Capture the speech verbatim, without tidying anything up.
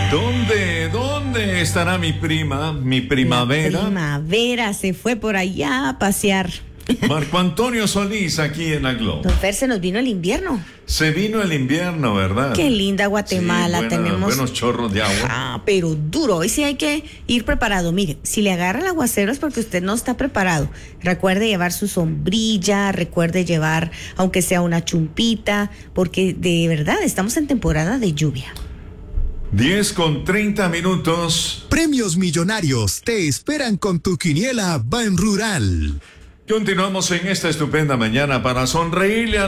¿Dónde, dónde estará mi prima, mi primavera? La primavera se fue por allá a pasear. Marco Antonio Solís, aquí en la Globo. Don Fer, se nos vino el invierno. Se vino el invierno, ¿verdad? Qué linda Guatemala, sí, buena, tenemos buenos chorros de agua. Ah, pero duro. Hoy sí hay que ir preparado. Mire, si le agarra el aguacero es porque usted no está preparado. Recuerde llevar su sombrilla, recuerde llevar, aunque sea una chumpita, porque de verdad estamos en temporada de lluvia. diez con treinta minutos. Premios millonarios te esperan con tu quiniela Ban Rural. Continuamos en esta estupenda mañana para sonreírle a